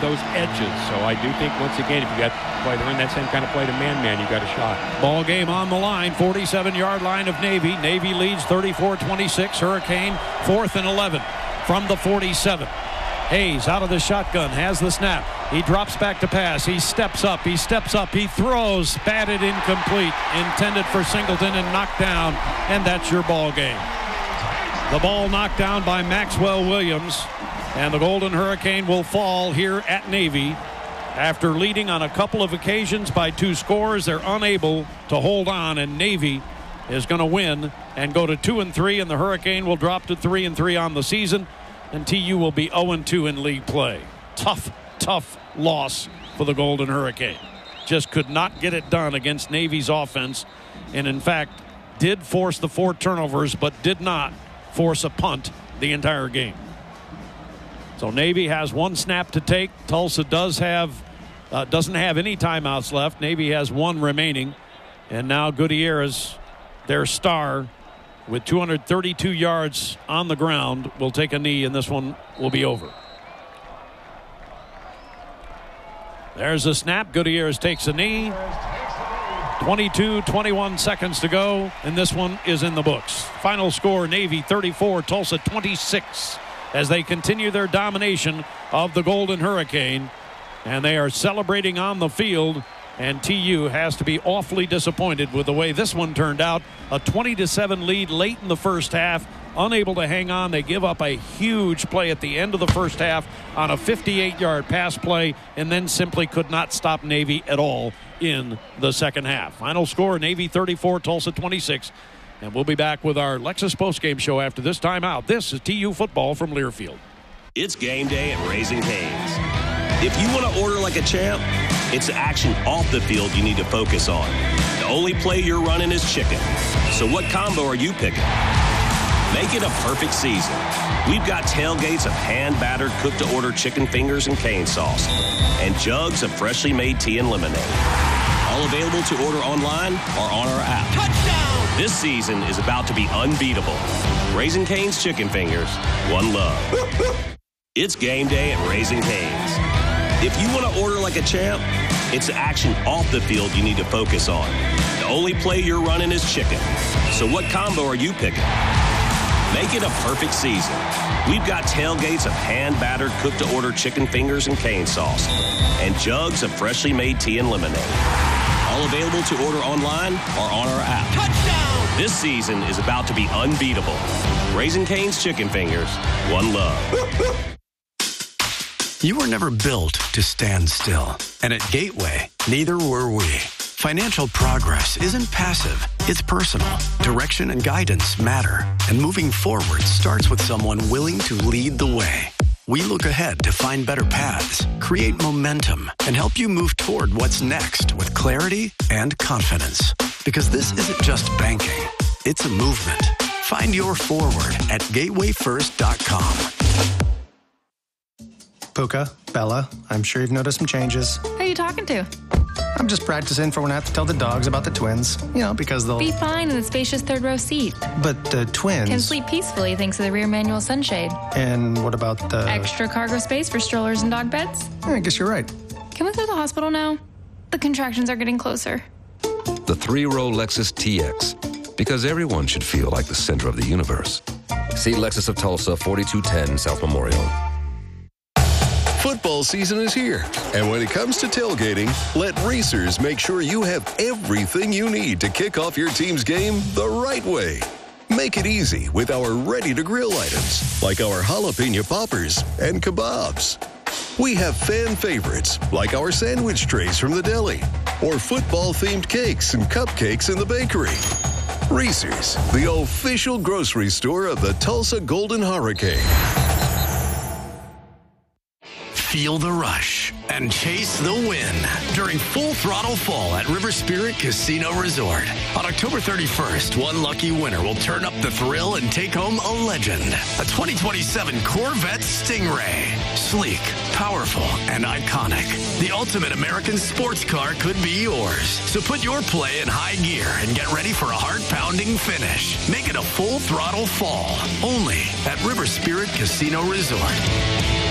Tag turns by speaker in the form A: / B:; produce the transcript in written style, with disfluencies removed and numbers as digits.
A: those edges. So I do think, once again, if you got to play to earn that same kind of play to man-man, you got a shot.
B: Ball game on the line, 47-yard line of Navy. Navy leads 34-26. Hurricane 4th and 11 from the 47. Hayes out of the shotgun, has the snap. He drops back to pass. He steps up. He throws. Batted incomplete. Intended for Singleton and knocked down. And that's your ball game. The ball knocked down by Maxwell Williams. And the Golden Hurricane will fall here at Navy. After leading on a couple of occasions by 2 scores, they're unable to hold on. And Navy is going to win and go to 2-3. And the Hurricane will drop to 3-3 on the season. And TU will be 0-2 in league play. Tough loss for the Golden Hurricane. Just could not get it done against Navy's offense. And in fact, did force the 4 turnovers, but did not force a punt the entire game. So Navy has 1 snap to take. Tulsa doesn't have any timeouts left. Navy has 1 remaining. And now Gutierrez, their star, with 232 yards on the ground, will take a knee, and this one will be over. There's a snap. Gutierrez takes a knee. 21 seconds to go, and this one is in the books. Final score, Navy 34, Tulsa 26, as they continue their domination of the Golden Hurricane. And they are celebrating on the field, and TU has to be awfully disappointed with the way this one turned out. A 20-7 lead late in the first half, unable to hang on. They give up a huge play at the end of the first half on a 58-yard pass play, and then simply could not stop Navy at all in the second half. Final score, Navy 34, Tulsa 26. And we'll be back with our Lexus postgame show after this timeout. This is TU football from Learfield.
C: It's game day at Raising Cane's. If you want to order like a champ, it's action off the field you need to focus on. The only play you're running is chicken. So what combo are you picking? Make it a perfect season. We've got tailgates of hand-battered, cooked-to-order chicken fingers and cane sauce, and jugs of freshly made tea and lemonade. All available to order online or on our app. Touchdown! This season is about to be unbeatable. Raising Cane's Chicken Fingers, one love. It's game day at Raising Cane's. If you want to order like a champ, it's action off the field you need to focus on. The only play you're running is chicken. So what combo are you picking? Make it a perfect season. We've got tailgates of hand-battered, cooked-to-order chicken fingers and cane sauce, and jugs of freshly made tea and lemonade. All available to order online or on our app. Touchdown! This season is about to be unbeatable. Raising Cane's Chicken Fingers, one love.
D: You were never built to stand still. And at Gateway, neither were we. Financial progress isn't passive, it's personal. Direction and guidance matter. And moving forward starts with someone willing to lead the way. We look ahead to find better paths, create momentum, and help you move toward what's next with clarity and confidence. Because this isn't just banking, it's a movement. Find your forward at gatewayfirst.com.
E: Puka, Bella, I'm sure you've noticed some changes.
F: Who are you talking to?
E: I'm just practicing for when I have to tell the dogs about the twins. You know, because they'll...
F: Be fine in the spacious third row seat.
E: But the twins...
F: Can sleep peacefully thanks to the rear manual sunshade.
E: And what about the...
F: Extra cargo space for strollers and dog beds?
E: I guess you're right.
F: Can we go to the hospital now? The contractions are getting closer.
G: The 3-row Lexus TX. Because everyone should feel like the center of the universe. See Lexus of Tulsa, 4210 South Memorial.
H: Football season is here, and when it comes to tailgating, let Racers make sure you have everything you need to kick off your team's game the right way. Make it easy with our ready-to-grill items, like our jalapeno poppers and kebabs. We have fan favorites, like our sandwich trays from the deli, or football-themed cakes and cupcakes in the bakery. Racers, the official grocery store of the Tulsa Golden Hurricane.
D: Feel the rush and chase the win during Full Throttle Fall at River Spirit Casino Resort. On October 31st, one lucky winner will turn up the thrill and take home a legend. A 2027 Corvette Stingray. Sleek, powerful, and iconic. The ultimate American sports car could be yours. So put your play in high gear and get ready for a heart-pounding finish. Make it a Full Throttle Fall. Only at River Spirit Casino Resort.